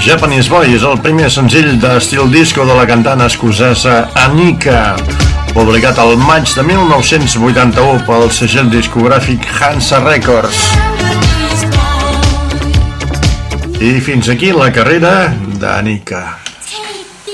Japanese Boy és el primer senzill d'estil disco de la cantant escocesa Anika, publicat al maig de 1981 pel segell discogràfic Hansa Records. I fins aquí la carrera d'Anika.